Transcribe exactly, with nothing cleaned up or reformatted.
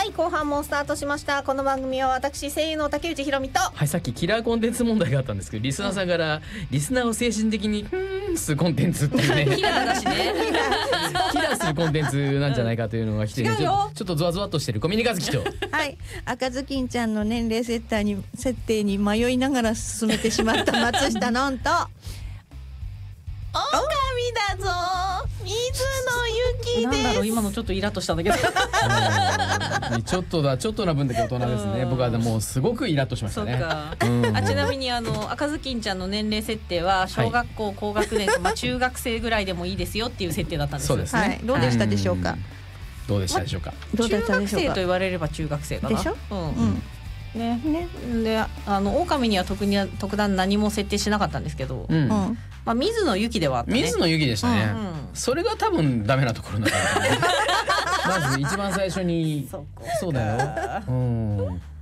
はい後半もスタートしました。この番組は私声優の竹内ひろみとはい、さっきキラーコンテンツ問題があったんですけど、リスナーさんからリスナーを精神的にうーんするコンテンツっていうねキラーだしねキラーするコンテンツなんじゃないかというのが来て、ね、 違うよちょっとちょっとゾワゾワっとしてる小峰和樹とはい赤ずきんちゃんの年齢設定に設定に迷いながら進めてしまった松下のんと狼だぞ水の雪なんだろうです。 今のちょっとイラッとしたんだけどうんちょっとだちょっとな分だけ大人ですね。 うん僕はもうすごくイラッとしましそうたね。 かうんあちなみにあの赤ずきんちゃんの年齢設定は小学校高学年、まあ中学生ぐらいでもいいですよっていう設定だったんですそうですね、 はいどうでしたでしょうか。 んどうでしたでしょうか。 どうだったでしょうか中学生と言われれば中学生かなでしょうんうんねねであの狼には特に特段何も設定しなかったんですけど、 うんうんまあ水野ゆきではあったね。 水野ゆきでしたね、 うんうんそれが多分ダメなところだから、ね、まず一番最初にそこそうだよ、うん、